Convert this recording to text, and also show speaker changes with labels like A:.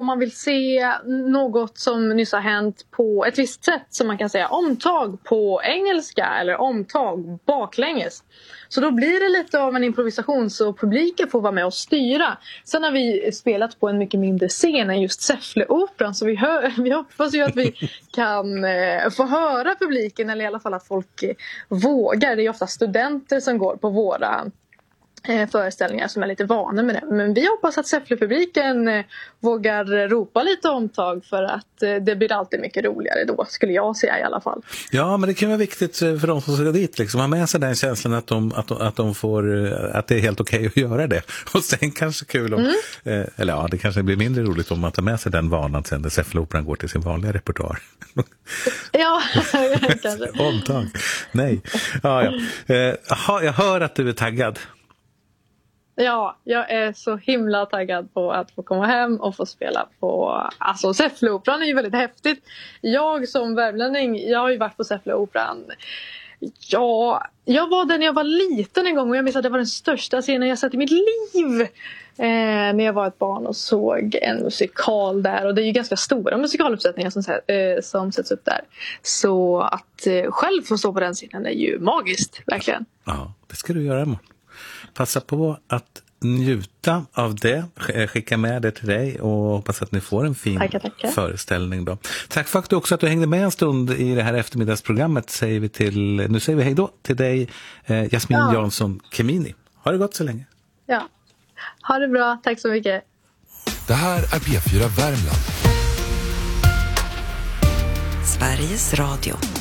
A: man vill se något som nyss har hänt på ett visst sätt, som man kan säga omtag på engelska eller omtag baklänges. Så då blir det lite av en improvisation, så publiken får vara med och styra. Sen har vi spelat på en mycket mindre scen än just Säffleoperan, så vi hoppas ju att vi kan få höra publiken, eller i alla fall att folk vågar. Det är ofta studenter som går på våra föreställningar som är lite vana med det. Men vi hoppas att Säffle-publiken vågar ropa lite omtag, för att det blir alltid mycket roligare då, skulle jag säga i alla fall.
B: Ja, men det kan vara viktigt för de som ska dit, liksom, ha med sig den känslan att de får, att det är helt okej att göra det. Och sen kanske kul om, eller ja, det kanske blir mindre roligt om man tar med sig den vanan sen när Säffle-operan går till sin vanliga repertoar.
A: Ja, kanske.
B: Omtag. Nej. Ja. Jag hör att du är taggad.
A: Ja, jag är så himla taggad på att få komma hem och få spela på... Alltså Säffleoperan är ju väldigt häftigt. Jag som värmlänning, jag har ju varit på Säffleoperan. Ja, jag var där när jag var liten en gång, och jag minns att det var den största scenen jag sett i mitt liv. När jag var ett barn och såg en musikal där. Och det är ju ganska stora musikaluppsättningar som sätts upp där. Så att själv få stå på den scenen är ju magiskt, verkligen.
B: Ja, det ska du göra imorgon. Passa på att njuta av det. Skicka med det till dig och hoppas att ni får en fin föreställning då. Tack för att du hängde med en stund i det här eftermiddagsprogrammet. Nu säger vi hej då till dig, Jasmin Jansson Kemini. Ha det gott så länge.
A: Ja, ha det bra. Tack så mycket.
C: Det här är P4 Värmland.
D: Sveriges Radio.